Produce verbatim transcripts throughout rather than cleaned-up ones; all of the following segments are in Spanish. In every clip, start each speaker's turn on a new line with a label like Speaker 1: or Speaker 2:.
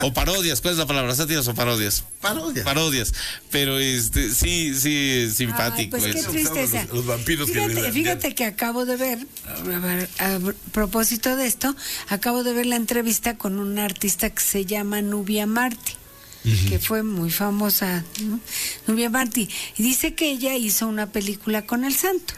Speaker 1: O parodias, ¿cuál es la palabra? ¿Sátiras o parodias?
Speaker 2: Parodias.
Speaker 1: Parodias. Pero este, sí, sí, es simpático.
Speaker 3: Ay, pues qué
Speaker 1: eso.
Speaker 3: tristeza.
Speaker 2: Los, los vampiros
Speaker 3: fíjate,
Speaker 2: que...
Speaker 3: fíjate que acabo de ver, a, a, a propósito de esto, acabo de ver la entrevista con una artista que se llama Nubia Martí. Uh-huh. Que fue muy famosa, ¿no? Nubia Martí, y dice que ella hizo una película con el Santo,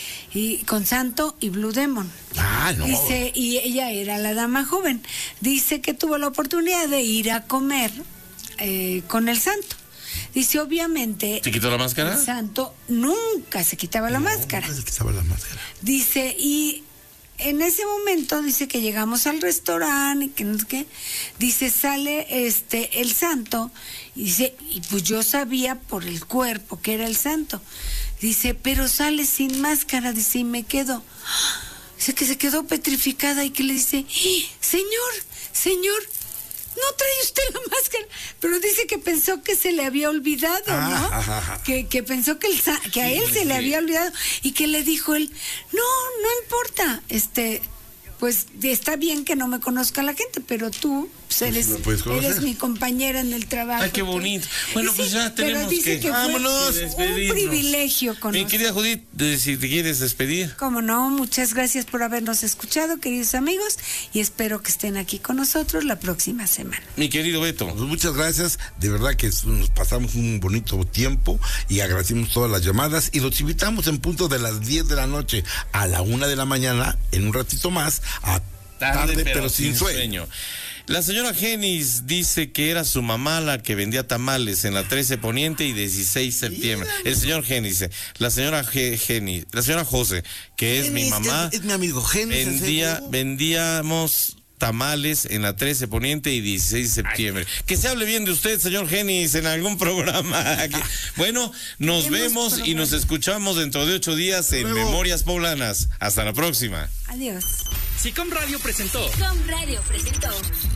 Speaker 3: y con Santo y Blue Demon.
Speaker 2: Ah, no.
Speaker 3: Dice, y ella era la dama joven. Dice que tuvo la oportunidad de ir a comer eh, con el Santo. Dice, obviamente...
Speaker 1: ¿Se quitó la máscara?
Speaker 3: El Santo nunca se quitaba la
Speaker 2: no,
Speaker 3: máscara.
Speaker 2: Nunca se quitaba la máscara.
Speaker 3: Dice, y... en ese momento dice que llegamos al restaurante y que no sé qué, dice sale este el Santo y dice, y pues yo sabía por el cuerpo que era el Santo, dice, pero sale sin máscara, dice, y me quedo, dice que se quedó petrificada y que le dice, señor, señor, no trae usted la máscara, pero dice que pensó que se le había olvidado, ¿no?
Speaker 2: Ah, ajá, ajá.
Speaker 3: Que, que pensó que, el, que a él
Speaker 1: sí,
Speaker 3: se
Speaker 1: sí.
Speaker 3: le había olvidado y que le dijo él, no, no importa, este, pues está bien que no me conozca la gente, pero tú pues, eres,
Speaker 2: pues,
Speaker 3: eres mi compañera en el trabajo.
Speaker 1: Ay, qué bonito. Bueno,
Speaker 3: Sí,
Speaker 1: pues ya
Speaker 3: pero
Speaker 1: tenemos
Speaker 3: dice
Speaker 1: que...
Speaker 3: que fue
Speaker 1: ¡Vámonos!
Speaker 3: un
Speaker 1: Despedirnos.
Speaker 3: privilegio con
Speaker 1: Mi
Speaker 3: nosotros.
Speaker 1: querida Judith, de- si te quieres despedir.
Speaker 3: Como no, muchas gracias por habernos escuchado, queridos amigos, y espero que estén aquí con nosotros la próxima semana.
Speaker 1: Mi querido Beto.
Speaker 2: Pues muchas gracias, de verdad que nos pasamos un bonito tiempo y agradecemos todas las llamadas y los invitamos en punto de las diez de la noche a la una de la mañana, en un ratito más, a
Speaker 1: Tarde,
Speaker 2: Tarde,
Speaker 1: pero,
Speaker 2: pero
Speaker 1: sin
Speaker 2: sin
Speaker 1: sueño. La señora Genis dice que era su mamá la que vendía tamales en la trece Poniente y dieciséis de septiembre. El señor Genis, eh, la señora Ge- Genis, la señora José, que es mi mamá,
Speaker 2: Es, es mi amigo Genis. ¿en
Speaker 1: vendía,
Speaker 2: serio?
Speaker 1: vendíamos tamales en la trece Poniente y dieciséis de septiembre. Que se hable bien de usted, señor Genis, en algún programa. Que- bueno, nos
Speaker 3: Tenemos
Speaker 1: vemos y
Speaker 3: programa.
Speaker 1: nos escuchamos dentro de ocho días en
Speaker 2: Luego.
Speaker 1: Memorias Poblanas. Hasta la próxima.
Speaker 3: Adiós.
Speaker 4: Sicom Radio presentó
Speaker 5: Com Radio presentó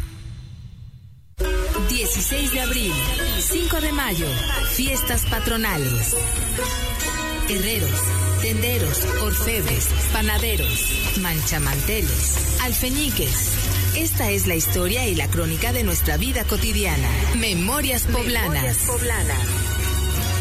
Speaker 6: dieciséis de abril, cinco de mayo, fiestas patronales. Herreros, tenderos, orfebres, panaderos, manchamanteles, alfeñiques. Esta es la historia y la crónica de nuestra vida cotidiana. Memorias Poblanas.
Speaker 5: Memorias Poblanas.